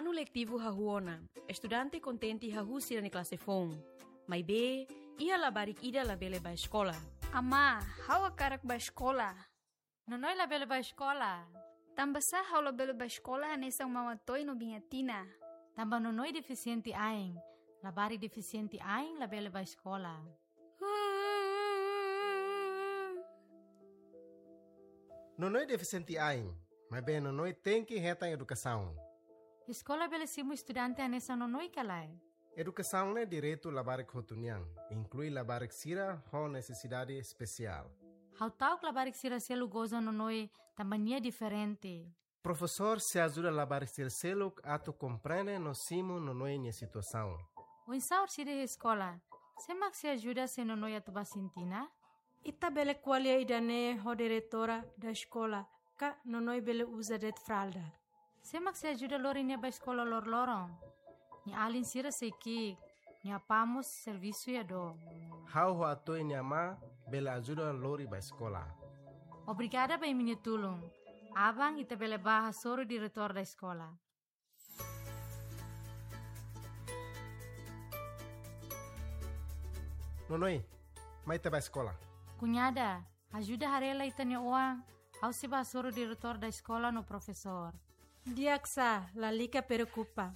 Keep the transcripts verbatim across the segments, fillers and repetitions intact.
Ano letivo hahuona, estudante contente hahu sira ni classe fom. Mai be, ia labarik ida labele ba escola. Ama, how akarak ba escola? Nonoy labele ba escola? Tambasa how labele ba escola hanesang mamatoy no binhatina. Tamba nonoy deficiente aing, labari deficiente aing labele ba escola. Nonoy deficiente aing, mas bem nonoy tem que reta em educação. Escola belesimo estudante anessa nonoy kalai. Educação é direito labarik hotuniang, inclui labarik sira ho necessidade especial. How tau labarik sira selu goza nonoy tambania diferente. Professor se ajuda labarik sira selu ato compreende no simo nonoy nia situação. O insaur sira escola, semak se ajuda se nonoy atuba sintina? Ita bele qualia idane ho diretora da escola, ka nonoy bele usa det fralda. Semak se ajuda lori nia ba escola lor lorong. Ni alin sira seiki, ni apamos serviço ya do. How ho ato nia ma bele ajuda lori ba escola. Obrigada ba minha tulung. Abang ita bele baha soro diretor da escola. Nonoy, mai te ba escola. Cunhada, ajuda harela ita nia uang. Au se ba soro diretor da escola no professor. Diaksa, la lica preocupa.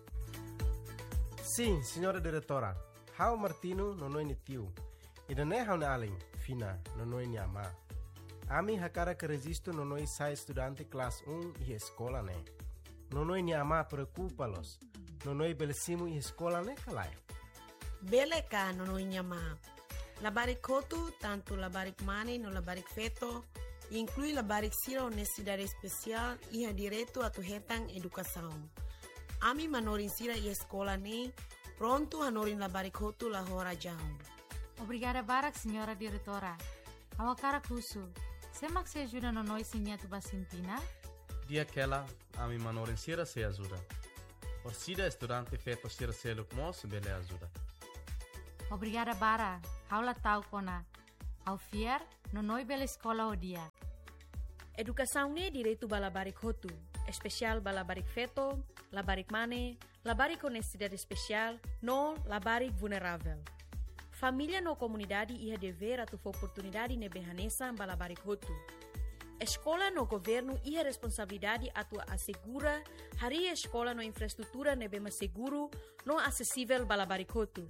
Sim, senhora diretora. How Martino nonoy ni tio. Ida ne how na aling, fina, nonoy ni ama. Ami hakara que resisto nonoy sai estudante classe um e escola ne. Nonoy ni ama preocupa-los. Nonoy belesimo e escola ne kalai. Bele ka nonoy ni ama. Labarik kotu, tanto labarik mani no labarik feto, inclui labarik sira honestidade especial e ha direito a tu hetang educação. Ami manorin sira e escola ne, pronto hanorin labarik kotu la hora jam. Obrigada barak, senhora diretora. Awakara kusu. Semak se ajuda no noi sinha tu basintina? Dia aquela, ami manorin sira se ajuda. Orsida estudante feto sira se lukmos bele ajuda. Obrigada bara. Haula tau kona. Au fier, no noi bela escola o dia. Educação ne direito ba labarik hotu, especial ba labarik feto, labarik mane, labarik honestidade especial, no labarik vulnerável. Família no comunidade ia dever a tu oportunidade ne behanesa ba labarik hotu. Escola no governo ia responsabilidade a tu assegura hari escola no infraestrutura ne bema seguro, no acessível ba labarik hotu.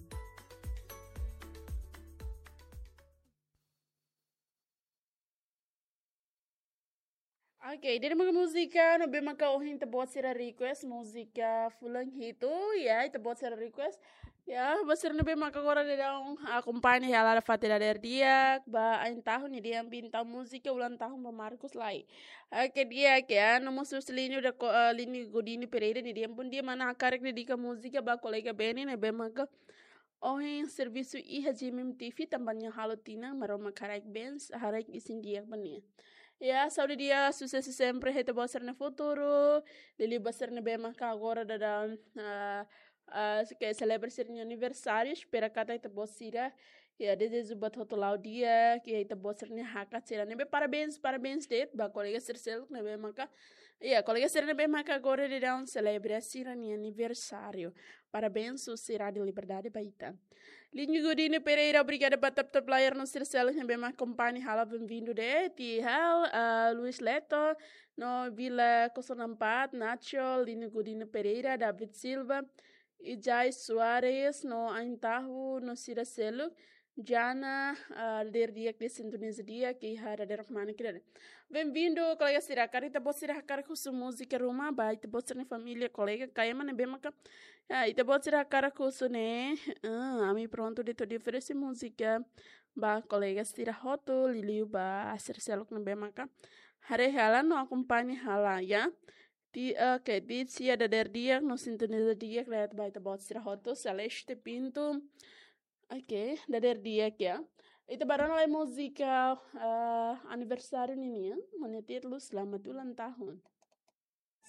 Okay, dari mga musika, no ba makauhin tabot sila request, musika fulang hito, yeah, tabot sila request, yeah, basir no ba makagora de daong acompanhe ela da fatela der dia, ba ain tahun ni dia bintang musika ulang tahun ba Marcos lai. Okay, dia que no mostrou linho da uh, linho Godini Pereira ni dia pun dia mana akarek ni dika musika ba colega Beni ne ba maka ohin serviço i hajimim tifi tambahnya halotina maroma karek bens harek isin dia bania. Ya, saúde dia, sucesso sempre, reta bossar no futuro, lili bossar no bem marca agora da da uh, uh, que celebra seu aniversário, espera que até bossira, ya desejo bato lá o dia, que reta bossar no haka será, nebe parabéns, parabéns det, ba colega sercel, nebe marca, ya colega ser nebe marca agora de da um celebra seu aniversário, parabéns, o será de liberdade baita. Linho Godini Pereira, obrigada por tap tap player no sercel, nebe marca companhia, hala bem-vindo de, ti hal, uh, Luis Leto, no Vila Coçonampat, Nacho, Linho Godini Pereira, David Silva, Ijai Soares, no Aintahu, no Sira Seluk, Jana, uh, der dia que sintoniza dia que hara der mana que bem-vindo colega Sira carita bossira hakar com sua música ruma ba ite bossira família colega kaya mana bem maka ah ite bossira hakar com su ne ah ami pronto de todo oferecer música ba colega Sira hoto liliu ba sercelok na bem maka hare hala no acompanhe hala ya di uh, que di sia da der dia no sintoniza dia que ba ite bossira hoto Celeste Pinto. Ok, dari dia kia. Itu baru nolai musika uh, aniversário ninia, menetir lu selamat ulang tahun.